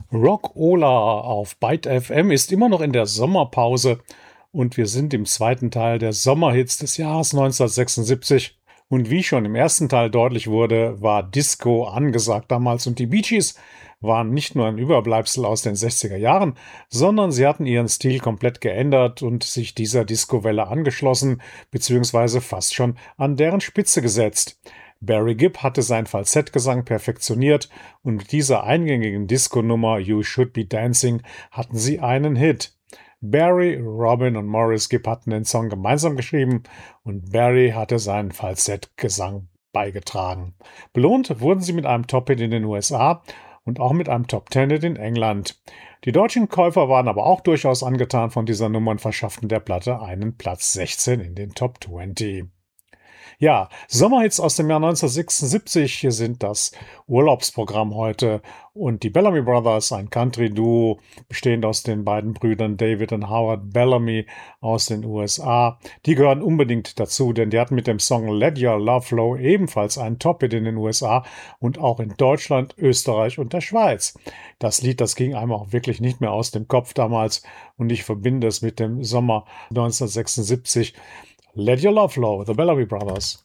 Rock-Ola auf Byte FM ist immer noch in der Sommerpause und wir sind im zweiten Teil der Sommerhits des Jahres 1976. Und wie schon im ersten Teil deutlich wurde, war Disco angesagt damals und die Bee Gees waren nicht nur ein Überbleibsel aus den 60er Jahren, sondern sie hatten ihren Stil komplett geändert und sich dieser Disco-Welle angeschlossen, beziehungsweise fast schon an deren Spitze gesetzt. Barry Gibb hatte seinen Falsettgesang perfektioniert und mit dieser eingängigen Disco-Nummer You Should Be Dancing hatten sie einen Hit. Barry, Robin und Maurice Gibb hatten den Song gemeinsam geschrieben und Barry hatte seinen Falsettgesang beigetragen. Belohnt wurden sie mit einem Top-Hit in den USA und auch mit einem Top-10-Hit in England. Die deutschen Käufer waren aber auch durchaus angetan von dieser Nummer und verschafften der Platte einen Platz 16 in den Top 20. Ja, Sommerhits aus dem Jahr 1976 sind das Urlaubsprogramm heute. Und die Bellamy Brothers, ein Country-Duo, bestehend aus den beiden Brüdern David und Howard Bellamy aus den USA, die gehören unbedingt dazu, denn die hatten mit dem Song Let Your Love Flow ebenfalls einen Top-Hit in den USA und auch in Deutschland, Österreich und der Schweiz. Das Lied, das ging einem auch wirklich nicht mehr aus dem Kopf damals und ich verbinde es mit dem Sommer 1976. Let Your Love Flow, The Bellamy Brothers.